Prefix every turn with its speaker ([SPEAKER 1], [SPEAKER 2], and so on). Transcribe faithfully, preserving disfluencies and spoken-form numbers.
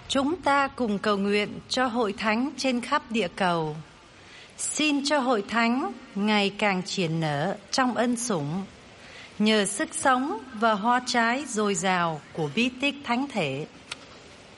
[SPEAKER 1] Chúng ta cùng cầu nguyện cho hội thánh trên khắp địa cầu. Xin cho hội thánh ngày càng triển nở trong ân sủng, nhờ sức sống và hoa trái dồi dào của bí tích thánh thể.